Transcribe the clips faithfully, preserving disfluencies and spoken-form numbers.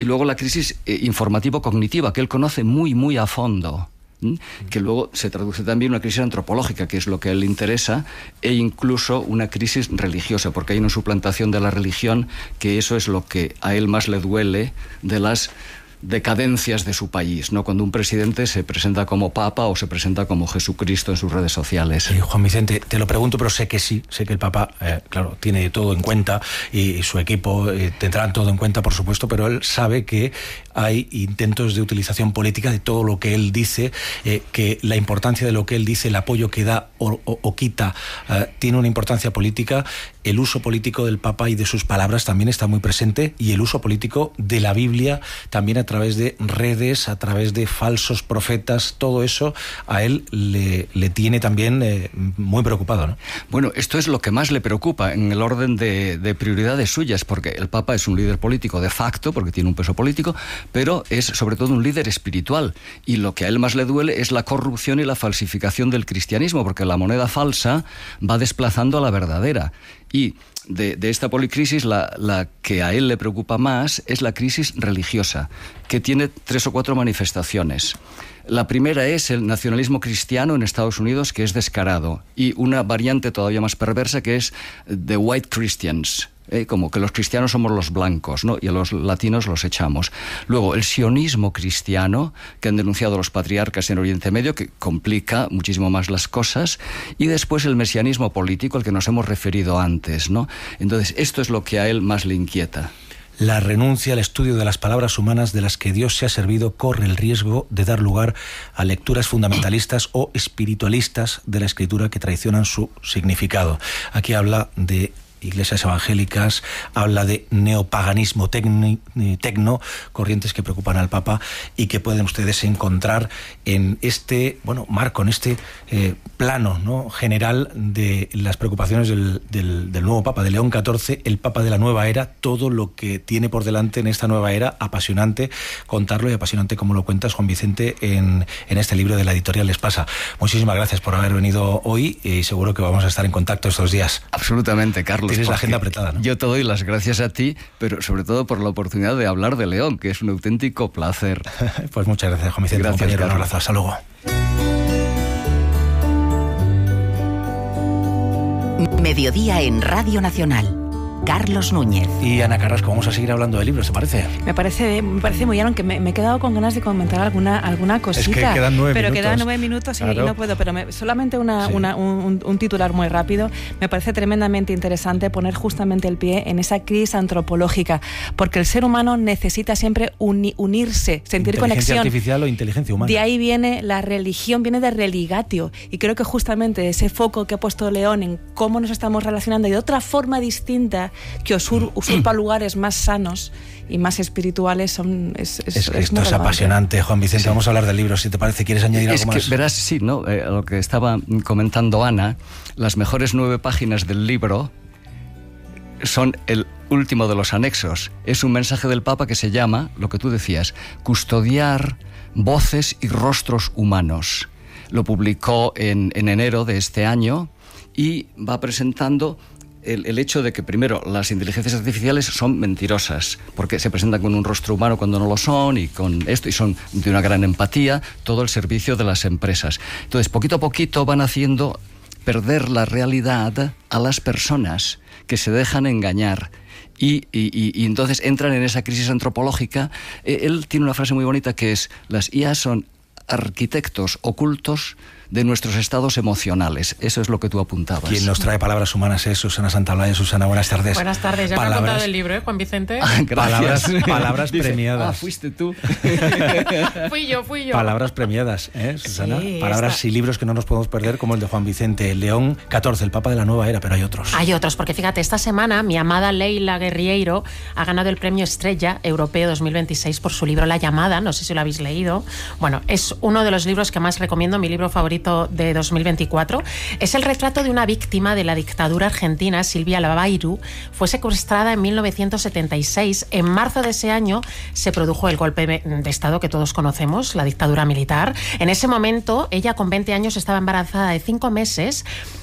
luego la crisis eh, informativo-cognitiva, que él conoce muy, muy a fondo, ¿m? Que luego se traduce también en una crisis antropológica, que es lo que a él le interesa, e incluso una crisis religiosa, porque hay una suplantación de la religión, que eso es lo que a él más le duele de las decadencias de su país, ¿no? Cuando un presidente se presenta como Papa o se presenta como Jesucristo en sus redes sociales. Sí, Juan Vicente, te lo pregunto, pero sé que sí, sé que el Papa, eh, claro, tiene todo en cuenta y, y su equipo eh, tendrán todo en cuenta, por supuesto, pero él sabe que hay intentos de utilización política de todo lo que él dice, eh, que la importancia de lo que él dice, el apoyo que da o, o, o quita, eh, tiene una importancia política. El uso político del Papa y de sus palabras también está muy presente, y el uso político de la Biblia también a través de redes, a través de falsos profetas. Todo eso a él le, le tiene también eh, muy preocupado, ¿no? Bueno, esto es lo que más le preocupa en el orden de, de prioridades suyas, porque el Papa es un líder político de facto, porque tiene un peso político, pero es sobre todo un líder espiritual, y lo que a él más le duele es la corrupción y la falsificación del cristianismo, porque la moneda falsa va desplazando a la verdadera. Y de, de esta policrisis, la, la que a él le preocupa más es la crisis religiosa, que tiene tres o cuatro manifestaciones. La primera es el nacionalismo cristiano en Estados Unidos, que es descarado, y una variante todavía más perversa, que es the white Christians, ¿eh? Como que los cristianos somos los blancos, ¿no? Y a los latinos los echamos. Luego, el sionismo cristiano, que han denunciado los patriarcas en Oriente Medio, que complica muchísimo más las cosas. Y después el mesianismo político, al que nos hemos referido antes, ¿no? Entonces, esto es lo que a él más le inquieta. La renuncia al estudio de las palabras humanas de las que Dios se ha servido corre el riesgo de dar lugar a lecturas fundamentalistas o espiritualistas de la Escritura que traicionan su significado. Aquí habla de iglesias evangélicas, habla de neopaganismo tecno, tecno, corrientes que preocupan al Papa y que pueden ustedes encontrar en este, bueno, marco, en este eh, plano, ¿no?, general de las preocupaciones del, del, del nuevo Papa, de León catorce, el Papa de la nueva era, todo lo que tiene por delante en esta nueva era. Apasionante contarlo, y apasionante como lo cuentas, Juan Vicente, en, en este libro de la editorial Espasa. Muchísimas gracias por haber venido hoy, y seguro que vamos a estar en contacto estos días. Absolutamente, Carlos. Tienes la agenda apretada, ¿no? Yo te doy las gracias a ti, pero sobre todo por la oportunidad de hablar de León, que es un auténtico placer. Pues muchas gracias, Juan Vicente. Gracias, compañero. Carlos. Un abrazo. Hasta luego. Mediodía en Radio Nacional. Carlos Núñez. Y Ana Carrasco, vamos a seguir hablando de libros, ¿te parece? Me parece, me parece muy bien, aunque me, me he quedado con ganas de comentar alguna, alguna cosita. Es que quedan nueve pero minutos. quedan nueve minutos y, Claro. y no puedo. Pero me, solamente una, Sí. una, un, un titular muy rápido. Me parece tremendamente interesante poner justamente el pie en esa crisis antropológica, porque el ser humano necesita siempre uni, unirse, sentir Inteligencia conexión. artificial o inteligencia humana. De ahí viene la religión, viene de religatio, y creo que justamente ese foco que ha puesto León en cómo nos estamos relacionando y de otra forma distinta que osur, usurpa lugares más sanos y más espirituales son, es, es, Es que es esto muy es relevante. apasionante, Juan Vicente. Sí. Vamos a hablar del libro, si te parece. ¿Quieres añadir Es algo que, más? verás, sí, ¿no? Eh, lo que estaba comentando Ana, las mejores nueve páginas del libro son el último de los anexos. Es un mensaje del Papa que se llama, lo que tú decías, custodiar voces y rostros humanos. Lo publicó en, en enero de este año y va presentando el, el hecho de que, primero, las inteligencias artificiales son mentirosas, porque se presentan con un rostro humano cuando no lo son, y con esto, y son de una gran empatía, todo el servicio de las empresas. Entonces, poquito a poquito van haciendo perder la realidad a las personas que se dejan engañar. Y, y, y entonces entran en esa crisis antropológica. Eh, él tiene una frase muy bonita que es: las I A son arquitectos ocultos de nuestros estados emocionales. Eso es lo que tú apuntabas. Quien nos trae palabras humanas es Susana Santaolalla. Susana, buenas tardes. Buenas tardes. Ya palabras... me ha contado el libro, ¿eh, Juan Vicente? Ah, palabras palabras Dice, premiadas. Ah, fuiste tú. fui yo, fui yo. Palabras premiadas, ¿eh, Susana? Sí, palabras esta... y libros que no nos podemos perder, como el de Juan Vicente. León catorce, el Papa de la nueva era, pero hay otros. Hay otros, porque fíjate, esta semana mi amada Leila Guerriero ha ganado el premio Estrella Europeo dos mil veintiséis por su libro La llamada. No sé si lo habéis leído. Bueno, es uno de los libros que más recomiendo, mi libro favorito de dos mil veinticuatro. Es el retrato de una víctima de la dictadura argentina, Silvia Lavairu. Fue secuestrada en mil novecientos setenta y seis. En marzo de ese año se produjo el golpe de Estado que todos conocemos, la dictadura militar. En ese momento, ella con veinte años estaba embarazada de cinco meses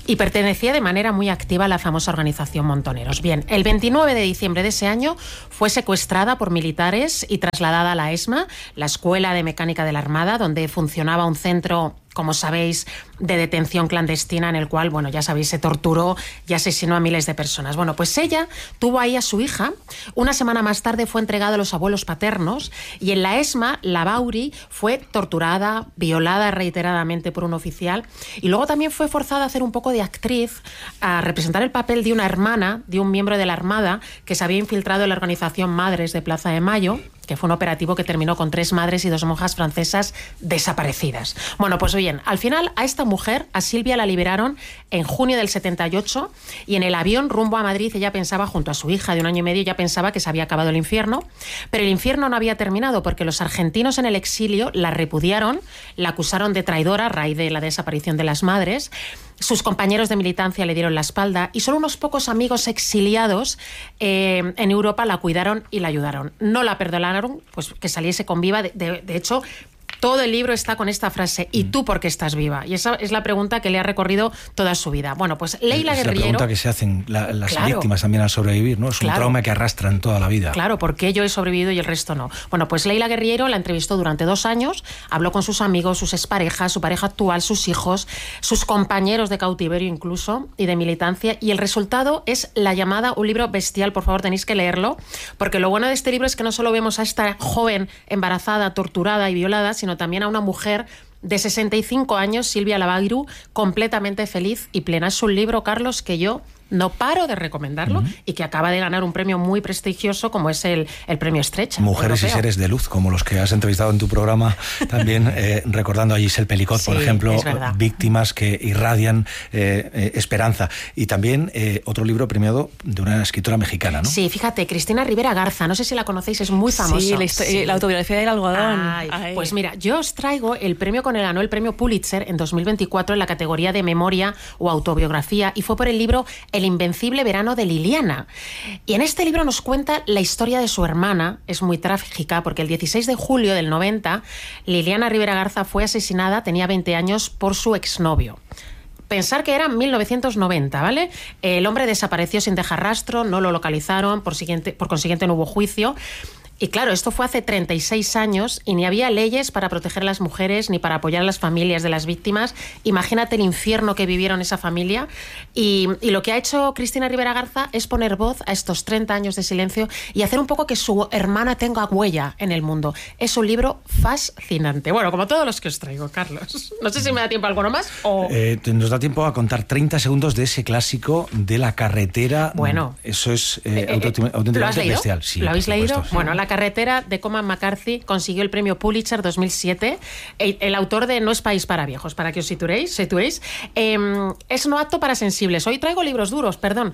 y pertenecía de manera muy activa a la famosa organización Montoneros. Bien, el veintinueve de diciembre de ese año fue secuestrada por militares y trasladada a la ESMA, la Escuela de Mecánica de la Armada, donde funcionaba un centro, como sabéis, de detención clandestina en el cual, bueno, ya sabéis, se torturó y asesinó a miles de personas. Bueno, pues ella tuvo ahí a su hija. Una semana más tarde fue entregada a los abuelos paternos y en la ESMA, la Bauri fue torturada, violada reiteradamente por un oficial y luego también fue forzada a hacer un poco de actriz, a representar el papel de una hermana de un miembro de la Armada que se había infiltrado en la organización Madres de Plaza de Mayo, que fue un operativo que terminó con tres madres y dos monjas francesas desaparecidas. Bueno, pues bien, al final a esta mujer, a Silvia, la liberaron en junio del setenta y ocho y en el avión rumbo a Madrid ella pensaba, junto a su hija de un año y medio, ya pensaba que se había acabado el infierno, pero el infierno no había terminado porque los argentinos en el exilio la repudiaron, la acusaron de traidora a raíz de la desaparición de las madres. Sus compañeros de militancia le dieron la espalda y solo unos pocos amigos exiliados eh, en Europa la cuidaron y la ayudaron. No la perdonaron, pues que saliese con viva. De, de, de hecho, todo el libro está con esta frase: ¿y tú por qué estás viva? Y esa es la pregunta que le ha recorrido toda su vida. Bueno, pues Leila es Guerriero... Es la pregunta que se hacen la, las claro, víctimas también al sobrevivir, ¿no? Es claro, un trauma que arrastran toda la vida. Claro, ¿por qué yo he sobrevivido y el resto no? Bueno, pues Leila Guerriero la entrevistó durante dos años, habló con sus amigos, sus exparejas, su pareja actual, sus hijos, sus compañeros de cautiverio incluso, y de militancia, y el resultado es La llamada, un libro bestial, por favor tenéis que leerlo, porque lo bueno de este libro es que no solo vemos a esta joven embarazada, torturada y violada, sino también a una mujer de sesenta y cinco años, Silvia Labagiru, completamente feliz y plena. Es un libro, Carlos, que yo no paro de recomendarlo uh-huh. y que acaba de ganar un premio muy prestigioso como es el, el premio Stretch. Mujeres europeo. Y seres de luz, como los que has entrevistado en tu programa, también eh, recordando a Giselle Pelicot, sí, por ejemplo, víctimas que irradian eh, eh, esperanza. Y también eh, otro libro premiado de una escritora mexicana, ¿no? Sí, fíjate, Cristina Rivera Garza, no sé si la conocéis, es muy famosa. Sí, la, sí. la autobiografía del algodón. Ay, Ay. Pues mira, yo os traigo el premio con el ganó el premio Pulitzer en dos mil veinticuatro en la categoría de memoria o autobiografía y fue por el libro El invencible verano de Liliana. Y en este libro nos cuenta la historia de su hermana. Es muy trágica porque el dieciséis de julio del noventa Liliana Rivera Garza fue asesinada, tenía veinte años, por su exnovio. Pensar que era mil novecientos noventa, ¿vale? El hombre desapareció sin dejar rastro, no lo localizaron, por, siguiente, por consiguiente no hubo juicio. Y claro, esto fue hace treinta y seis años y ni había leyes para proteger a las mujeres ni para apoyar a las familias de las víctimas. Imagínate el infierno que vivieron esa familia. Y, y lo que ha hecho Cristina Rivera Garza es poner voz a estos treinta años de silencio y hacer un poco que su hermana tenga huella en el mundo. Es un libro fascinante. Bueno, como todos los que os traigo, Carlos. No sé si me da tiempo alguno más o... Eh, nos da tiempo a contar treinta segundos de ese clásico de La carretera. Bueno. Eso es eh, eh, auténticamente ¿lo has leído? bestial. Sí, ¿Lo habéis leído? Supuesto, sí. Bueno, La carretera de Cormac McCarthy consiguió el premio Pulitzer dos mil siete. El, el autor de No es país para viejos, para que os situéis. situéis. Eh, es no apto para sensibles. Hoy traigo libros duros, perdón.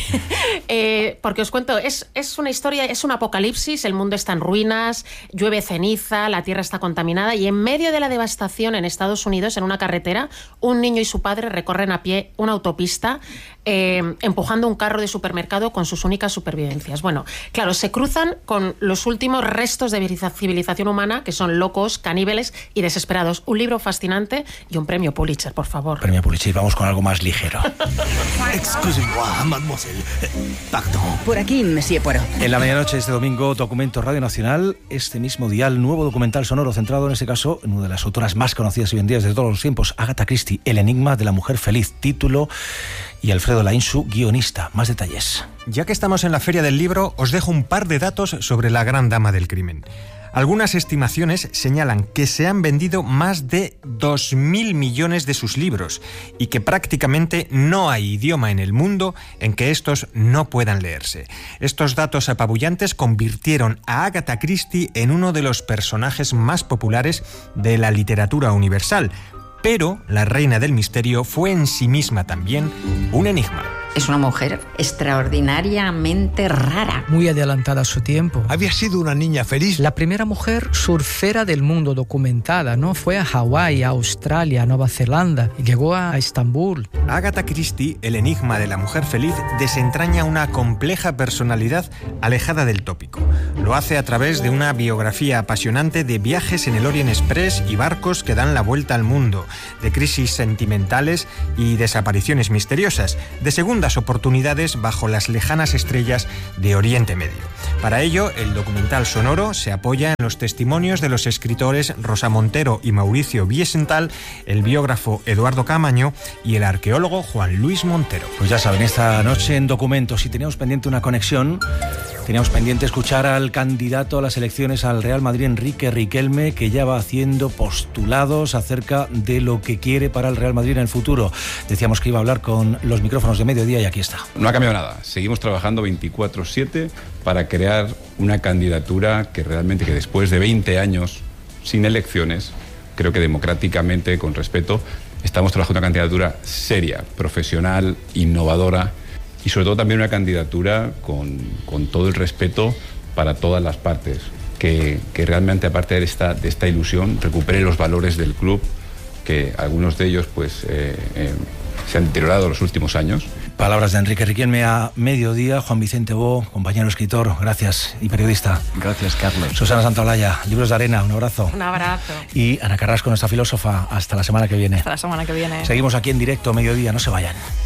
eh, porque os cuento, es, es una historia, es un apocalipsis, el mundo está en ruinas, llueve ceniza, la tierra está contaminada y en medio de la devastación en Estados Unidos, en una carretera, un niño y su padre recorren a pie una autopista eh, empujando un carro de supermercado con sus únicas supervivencias. Bueno, claro, se cruzan con los últimos restos de civilización humana, que son locos, caníbales y desesperados. Un libro fascinante y un premio Pulitzer, por favor. Premio Pulitzer. Vamos con algo más ligero. Excusez-moi, mademoiselle. Pardon. Por aquí, monsieur Poirot. En la medianoche de este domingo, Documento Radio Nacional, este mismo dial, nuevo documental sonoro centrado en este caso en una de las autoras más conocidas hoy en día desde todos los tiempos, Agatha Christie, El enigma de la mujer feliz, título, y Alfredo Lainsu, guionista. Más detalles. Ya que estamos en la Feria del Libro, os dejo un par de datos sobre la gran dama del crimen. Algunas estimaciones señalan que se han vendido más de dos mil millones de sus libros y que prácticamente no hay idioma en el mundo en que estos no puedan leerse. Estos datos apabullantes convirtieron a Agatha Christie en uno de los personajes más populares de la literatura universal, pero la reina del misterio fue en sí misma también un enigma. Es una mujer extraordinariamente rara. Muy adelantada a su tiempo. Había sido una niña feliz. La primera mujer surfera del mundo documentada, ¿no? Fue a Hawái, a Australia, a Nueva Zelanda y llegó a Estambul. Agatha Christie, el enigma de la mujer feliz, desentraña una compleja personalidad alejada del tópico. Lo hace a través de una biografía apasionante de viajes en el Orient Express y barcos que dan la vuelta al mundo, de crisis sentimentales y desapariciones misteriosas, de segundas oportunidades bajo las lejanas estrellas de Oriente Medio. Para ello, el documental sonoro se apoya en los testimonios de los escritores Rosa Montero y Mauricio Wiesenthal, el biógrafo Eduardo Camaño y el arqueólogo Juan Luis Montero. Pues ya saben, esta noche en Documentos, si teníamos pendiente una conexión, teníamos pendiente escuchar al candidato a las elecciones al Real Madrid, Enrique Riquelme, que ya va haciendo postulados acerca de lo que quiere para el Real Madrid en el futuro. Decíamos que iba a hablar con los micrófonos de Mediodía y aquí está. No ha cambiado nada. Seguimos trabajando veinticuatro siete para crear una candidatura que realmente, que después de veinte años sin elecciones, creo que democráticamente, con respeto, estamos trabajando una candidatura seria, profesional, innovadora y sobre todo también una candidatura con, con todo el respeto para todas las partes, que, que realmente, aparte de esta, de esta ilusión, recupere los valores del club, que algunos de ellos pues eh, eh, se han deteriorado en los últimos años. Palabras de Enrique Riquelme a Mediodía. Juan Vicente Bo, compañero escritor, gracias, y periodista. Gracias, Carlos. Susana Santaolalla, Libros de Arena, un abrazo. Un abrazo. Y Ana Carrasco, nuestra filósofa, hasta la semana que viene. Hasta la semana que viene. Seguimos aquí en directo, Mediodía, no se vayan.